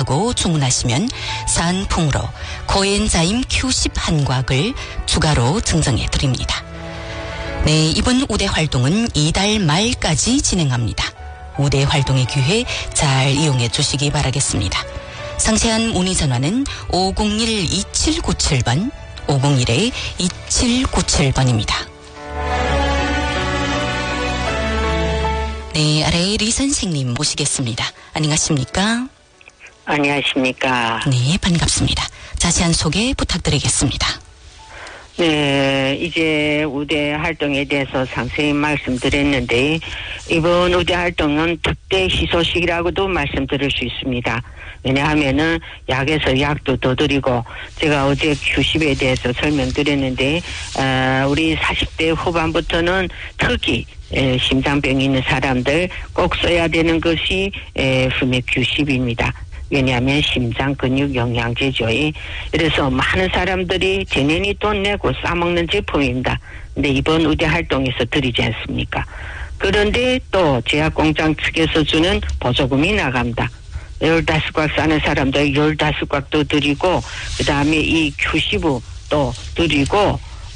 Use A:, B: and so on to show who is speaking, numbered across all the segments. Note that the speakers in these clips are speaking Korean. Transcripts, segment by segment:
A: 하시고 주문하시면 산풍으로 코엔자임 Q10 한 곽을 추가로 증정해 드립니다. 네, 이번 우대 활동은 이달 말까지 진행합니다. 우대 활동의 기회 잘 이용해 주시기 바라겠습니다. 상세한 문의 전화는 501-2797번, 501-2797번입니다. 네, 아래 리 선생님 모시겠습니다. 안녕하십니까?
B: 안녕하십니까?
A: 네, 반갑습니다. 자세한 소개 부탁드리겠습니다.
B: 네, 이제 우대 활동에 대해서 상세히 말씀드렸는데 이번 우대 활동은 특대 희소식이라고도 말씀드릴 수 있습니다. 왜냐하면은 약에서 약도 더 드리고 제가 어제 Q10에 대해서 설명드렸는데 우리 40대 후반부터는 특히 심장병이 있는 사람들 꼭 써야 되는 것이 흠의 Q10입니다. 왜냐하면 심장 근육 영양제죠. 그래서 많은 사람들이 재년이 돈 내고 싸먹는 제품입니다. 근데 이번 우대 활동에서 드리지 않습니까? 그런데 또 제약공장 측에서 주는 보조금이 나갑니다. 15곽 싸는 사람들 15곽도 드리고 그 다음에 이 Q10도 드리고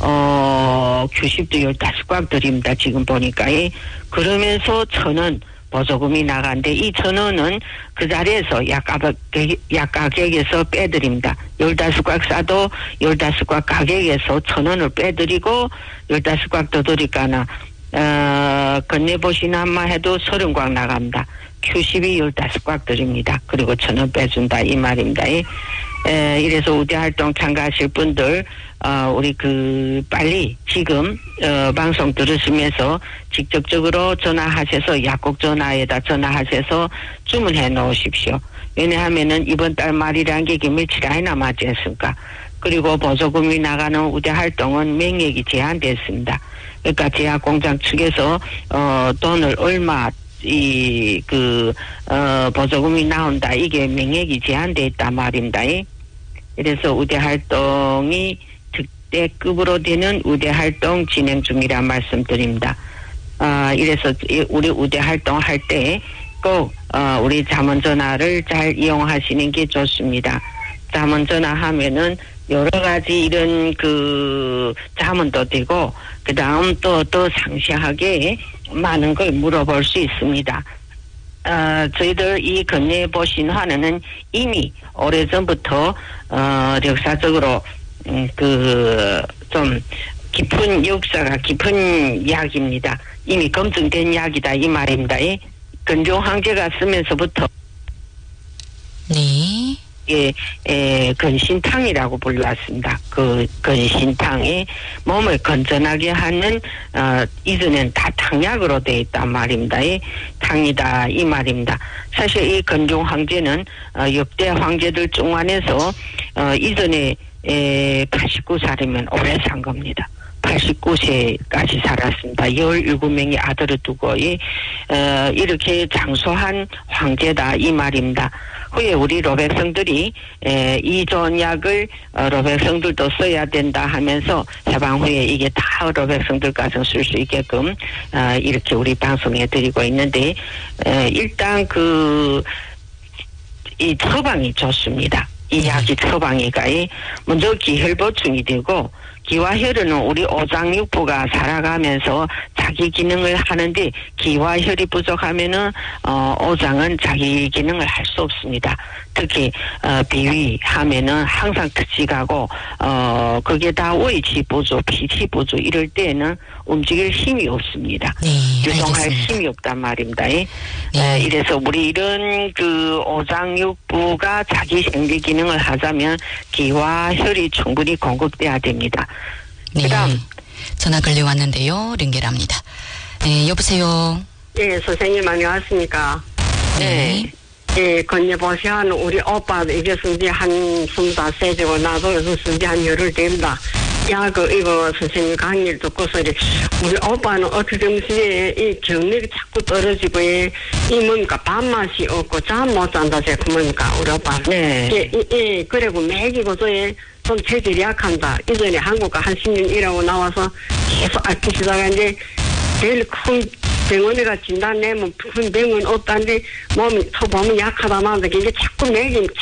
B: Q10도 15곽 드립니다. 지금 보니까. 그러면서 1,000원 보조금이 나가는데 이 1,000원은 그 자리에서 약 가격에서 빼드립니다. 15곽 싸도 15곽 가격에서 1,000원을 빼드리고 15곽 더 드릴까나 건네보시나마 해도 30곽 나갑니다. Q10이 15곽 드립니다. 그리고 1,000원 빼준다 이 말입니다. 이래서 우대 활동 참가하실 분들 우리 빨리 지금 방송 들으시면서 직접적으로 전화하셔서 약국 전화에다 전화하셔서 주문해 놓으십시오. 왜냐하면은 이번 달 말이라는 게 며칠 안에 남았지 않습니까? 그리고 보조금이 나가는 우대 활동은 명액이 제한됐습니다. 그러니까 제약공장 측에서 돈을 얼마 보조금이 나온다. 이게 명액이 제한돼 있단 말입니다. 그래서 우대 활동이 특대급으로 되는 우대 활동 진행 중이라 말씀드립니다. 이래서 우리 우대 활동 할 때 꼭 우리 자문전화를 잘 이용하시는 게 좋습니다. 자문전화 하면은 여러 가지 이런 자문도 되고 그 다음 또 더 상세하게 많은 걸 물어볼 수 있습니다. 저희들 이 건네보신화는 이미 오래전부터 역사적으로 좀 깊은 역사가 깊은 약입니다. 이미 검증된 약이다 이 말입니다. 근종황제가 쓰면서부터
A: 네.
B: 근신탕이라고 불러왔습니다. 그 근신탕이 몸을 건전하게 하는 이전엔 다 탕약으로 되어 있단 말입니다. 탕이다 이 말입니다. 사실 이 근종 황제는 역대 황제들 중 안에서 이전에 89살이면 오래 산 겁니다. 89세까지 살았습니다. 17명의 아들을 두고 이렇게 장수한 황제다 이 말입니다. 후에 우리 로백성들이 이 좋은 약을 로백성들도 써야 된다 하면서 해방 후에 이게 다 로백성들까지 쓸 수 있게끔 이렇게 우리 방송해 드리고 있는데 일단 이 처방이 좋습니다. 이 약이 처방이가 먼저 기혈 보충이 되고 기와 혈은 우리 오장육부가 살아가면서 자기 기능을 하는데 기와 혈이 부족하면은 오장은 자기 기능을 할 수 없습니다. 특히 비위하면은 항상 특직하고 그게 다 원치 보조, 피치 보조 이럴 때는 움직일 힘이 없습니다.
A: 네,
B: 유동할
A: 알겠습니다.
B: 힘이 없단 말입니다.
A: 네.
B: 이래서 우리 이런 오장육부가 자기 생리 기능을 하자면 기와 혈이 충분히 공급돼야 됩니다.
A: 네.
B: 그다음
A: 전화 걸려왔는데요. 연결합니다. 네, 여보세요.
C: 예, 선생님 안녕하십니까?
A: 네.
C: 예, 건네보시한 우리 오빠도 이게 쓴지 한 25세지고 나도 여기서 쓴지 한 열흘 됩니다. 야, 이거 선생님 강의를 듣고서 우리 오빠는 어떻게 무슨 이 경력이 자꾸 떨어지고 이 뭡니까 밥맛이 없고 잠 못 잔다 제그 뭡니까 우리 오빠.
B: 네.
C: 그리고 매기고 좀 체질이 약한다. 이전에 한국가 한 10년 일하고 나와서 계속 아끼시다가 이제 제일 큰 병원에가 진단 내면 큰 병원 없다는데 몸이 약하다 말한다. 이게 자꾸 매긴